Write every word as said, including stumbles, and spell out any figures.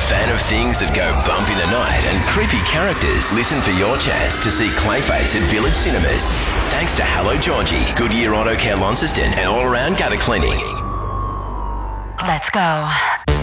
fan of things that go bump in the night and creepy characters? Listen for your chance to see Clayface at Village Cinemas. Thanks to Hello Georgie, Goodyear Auto Care Launceston and all around gutter cleaning. Let's go.